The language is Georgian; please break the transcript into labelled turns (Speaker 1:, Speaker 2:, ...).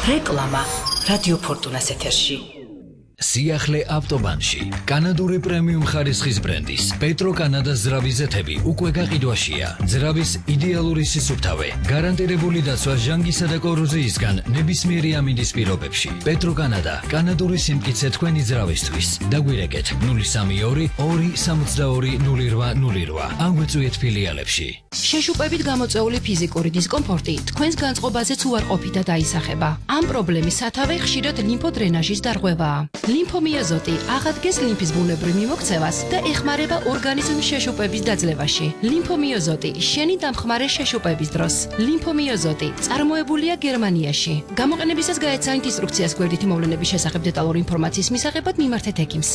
Speaker 1: რეკლამა რადიო ფორტუნას ეთერში.
Speaker 2: სიახლე ავტობანში კანადური პრემიუმ ხარისხის ბრენდის პეტრო კანადას ძრავის ზეთები უკვე გაყიდვაშია. ძრავის იდეალური სისუფთავე, გარანტირებული დაცვა ჟანგისა და კოროზიისგან ნებისმიერი ამინდის პირობებში. პეტრო კანადა, კანადური სიმტკიცე თქვენი ძრავისთვის. დაგვირეკეთ 032 262 0808. ან გვეწვიეთ ფილიალებში.
Speaker 3: შეშუპებით გამოწვეული ფიზიკური დისკომფორტი თქვენს განწყობაზეც უარყოფით და დაისახება. ამ პრობლემის სათავე ხშირად ლიმფოდრენაჟის დარღვევაა. ლიმფომიოზოტი აღადგენს ლიმფის ბუნებრივ მიმოქცევას და ეხმარება ორგანიზმის შეშუპების დაძლევაში. ლიმფომიოზოტი შენი დამხმარე შეშუპების დროს. ლიმფომიოზოტი წარმოებულია გერმანიაში. გამოყენებისას გაეცანით ინსტრუქციას გვერდითი მოვლენების შესახებ დეტალური ინფორმაციის მისაღებად მიმართეთ ექიმს.